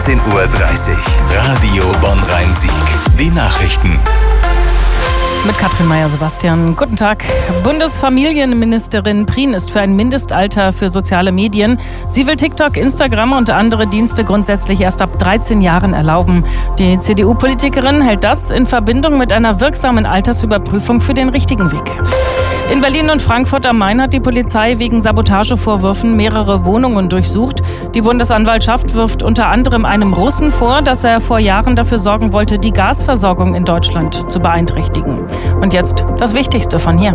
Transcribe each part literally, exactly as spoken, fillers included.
zehn Uhr dreißig. Radio Bonn-Rhein-Sieg. Die Nachrichten. Mit Katrin Meyer-Sebastian. Guten Tag. Bundesfamilienministerin Prien ist für ein Mindestalter für soziale Medien. Sie will TikTok, Instagram und andere Dienste grundsätzlich erst ab dreizehn Jahren erlauben. Die C D U-Politikerin hält das in Verbindung mit einer wirksamen Altersüberprüfung für den richtigen Weg. In Berlin und Frankfurt am Main hat die Polizei wegen Sabotagevorwürfen mehrere Wohnungen durchsucht. Die Bundesanwaltschaft wirft unter anderem einem Russen vor, dass er vor Jahren dafür sorgen wollte, die Gasversorgung in Deutschland zu beeinträchtigen. Und jetzt das Wichtigste von hier.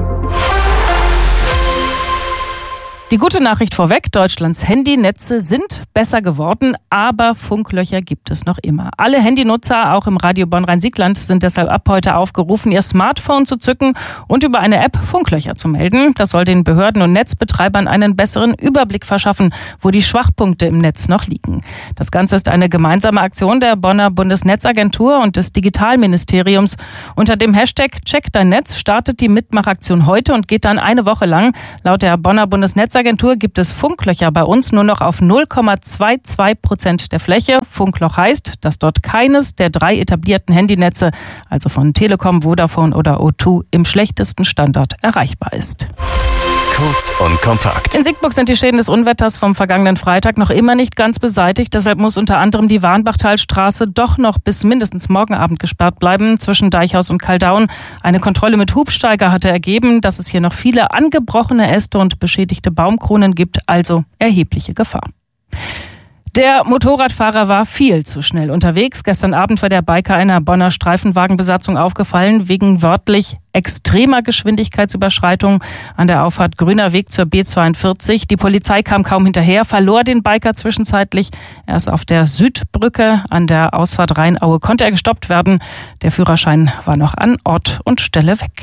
Die gute Nachricht vorweg, Deutschlands Handynetze sind besser geworden, aber Funklöcher gibt es noch immer. Alle Handynutzer, auch im Radio Bonn-Rhein-Sieg-Land, sind deshalb ab heute aufgerufen, ihr Smartphone zu zücken und über eine App Funklöcher zu melden. Das soll den Behörden und Netzbetreibern einen besseren Überblick verschaffen, wo die Schwachpunkte im Netz noch liegen. Das Ganze ist eine gemeinsame Aktion der Bonner Bundesnetzagentur und des Digitalministeriums. Unter dem Hashtag Check dein Netz startet die Mitmachaktion heute und geht dann eine Woche lang. Laut der Bonner Bundesnetzagentur Agentur gibt es Funklöcher bei uns nur noch auf null Komma zweiundzwanzig Prozent der Fläche. Funkloch heißt, dass dort keines der drei etablierten Handynetze, also von Telekom, Vodafone oder O zwei, im schlechtesten Standort erreichbar ist. Kurz und kompakt. In Siegburg sind die Schäden des Unwetters vom vergangenen Freitag noch immer nicht ganz beseitigt. Deshalb muss unter anderem die Warnbachtalstraße doch noch bis mindestens morgen Abend gesperrt bleiben, zwischen Deichhaus und Kaldaun. Eine Kontrolle mit Hubsteiger hatte ergeben, dass es hier noch viele angebrochene Äste und beschädigte Baumkronen gibt, also erhebliche Gefahr. Der Motorradfahrer war viel zu schnell unterwegs. Gestern Abend war der Biker einer Bonner Streifenwagenbesatzung aufgefallen, wegen wörtlich extremer Geschwindigkeitsüberschreitung an der Auffahrt Grüner Weg zur B zweiundvierzig. Die Polizei kam kaum hinterher, verlor den Biker zwischenzeitlich. Erst auf der Südbrücke an der Ausfahrt Rheinaue konnte er gestoppt werden. Der Führerschein war noch an Ort und Stelle weg.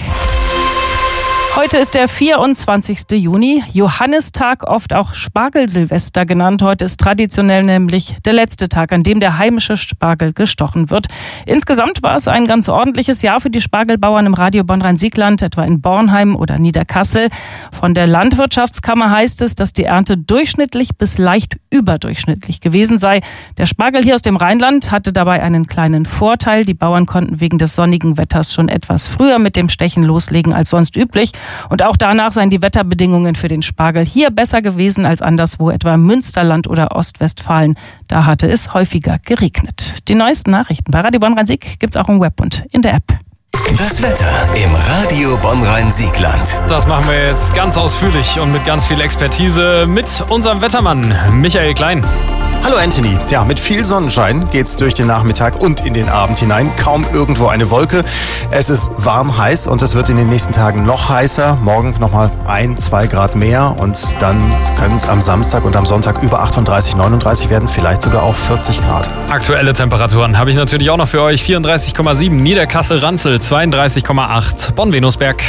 Heute ist der vierundzwanzigste Juni, Johannistag, oft auch Spargelsilvester genannt. Heute ist traditionell nämlich der letzte Tag, an dem der heimische Spargel gestochen wird. Insgesamt war es ein ganz ordentliches Jahr für die Spargelbauern im Radio Bonn-Rhein-Sieg-Land, etwa in Bornheim oder Niederkassel. Von der Landwirtschaftskammer heißt es, dass die Ernte durchschnittlich bis leicht überdurchschnittlich gewesen sei. Der Spargel hier aus dem Rheinland hatte dabei einen kleinen Vorteil. Die Bauern konnten wegen des sonnigen Wetters schon etwas früher mit dem Stechen loslegen als sonst üblich. Und auch danach seien die Wetterbedingungen für den Spargel hier besser gewesen als anderswo, etwa im Münsterland oder Ostwestfalen. Da hatte es häufiger geregnet. Die neuesten Nachrichten bei Radio Bonn-Rhein-Sieg gibt's auch im Web und in der App. Das Wetter im Radio Bonn-Rhein-Sieg-Land. Das machen wir jetzt ganz ausführlich und mit ganz viel Expertise mit unserem Wettermann Michael Klein. Hallo Anthony. Ja, mit viel Sonnenschein geht's durch den Nachmittag und in den Abend hinein. Kaum irgendwo eine Wolke. Es ist warm, heiß und es wird in den nächsten Tagen noch heißer. Morgen nochmal ein, zwei Grad mehr und dann können es am Samstag und am Sonntag über achtunddreißig, neununddreißig werden, vielleicht sogar auf vierzig Grad. Aktuelle Temperaturen habe ich natürlich auch noch für euch. vierunddreißig Komma sieben Niederkassel-Ranzel, zweiunddreißig Komma acht Bonn-Venusberg.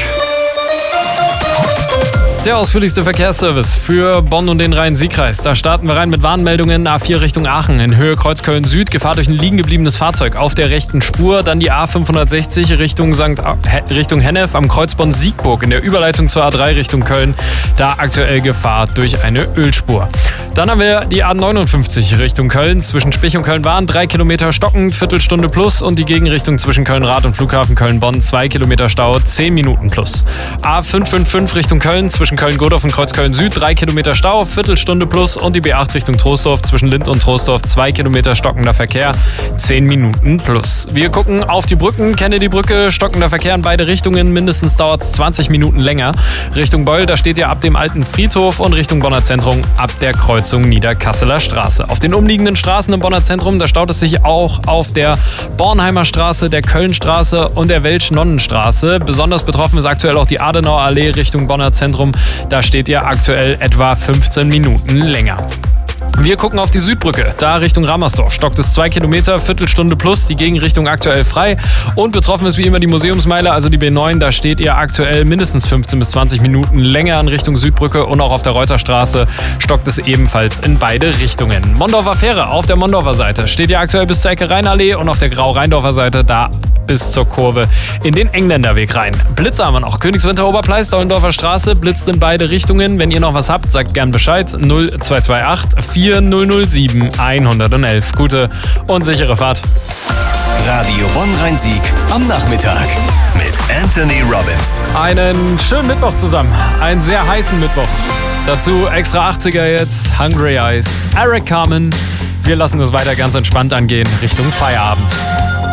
Der ausführlichste Verkehrsservice für Bonn und den Rhein-Sieg-Kreis. Da starten wir rein mit Warnmeldungen. A vier Richtung Aachen in Höhe Kreuzköln Süd. Gefahr durch ein liegen gebliebenes Fahrzeug auf der rechten Spur. Dann die A fünfhundertsechzig Richtung Sankt Richtung Hennef am Kreuz Bonn-Siegburg in der Überleitung zur A drei Richtung Köln. Da aktuell Gefahr durch eine Ölspur. Dann haben wir die A neunundfünfzig Richtung Köln zwischen Spich und Köln-Bahn. Drei Kilometer stockend, Viertelstunde plus. Und die Gegenrichtung zwischen Köln-Rad und Flughafen Köln-Bonn. Zwei Kilometer Stau, zehn Minuten plus. A fünf fünf fünf Richtung Köln zwischen Köln-Godorf und Kreuzköln Süd, drei Kilometer Stau, Viertelstunde plus. Und die B acht Richtung Troisdorf zwischen Lind und Troisdorf, zwei Kilometer stockender Verkehr, zehn Minuten plus. Wir gucken auf die Brücken, Kennedy-Brücke, stockender Verkehr in beide Richtungen, mindestens dauert es zwanzig Minuten länger. Richtung Beul, da steht ja ab dem alten Friedhof und Richtung Bonner Zentrum ab der Kreuzung Niederkasseler Straße. Auf den umliegenden Straßen im Bonner Zentrum, da staut es sich auch auf der Bornheimer Straße, der Kölnstraße und der Welsch-Nonnenstraße. Besonders betroffen ist aktuell auch die Adenauer Allee Richtung Bonner Zentrum. Da steht ihr aktuell etwa fünfzehn Minuten länger. Wir gucken auf die Südbrücke, da Richtung Rammersdorf. Stockt es zwei Kilometer, Viertelstunde plus, die Gegenrichtung aktuell frei. Und betroffen ist wie immer die Museumsmeile, also die B neun. Da steht ihr aktuell mindestens fünfzehn bis zwanzig Minuten länger in Richtung Südbrücke. Und auch auf der Reuterstraße stockt es ebenfalls in beide Richtungen. Mondorfer Fähre auf der Mondorfer Seite steht ihr aktuell bis zur Ecke Rheinallee. Und auf der Grau-Rheindorfer Seite, da bis zur Kurve in den Engländerweg rein. Blitze haben wir noch. Königswinter Oberpleis, Dollendorfer Straße, blitzt in beide Richtungen. Wenn ihr noch was habt, sagt gern Bescheid. null zwei zwei acht vier null null sieben eins eins eins. Gute und sichere Fahrt. Radio Bonn-Rhein-Sieg am Nachmittag mit Anthony Robbins. Einen schönen Mittwoch zusammen. Einen sehr heißen Mittwoch. Dazu extra achtziger jetzt, Hungry Eyes, Eric Carmen. Wir lassen es weiter ganz entspannt angehen Richtung Feierabend.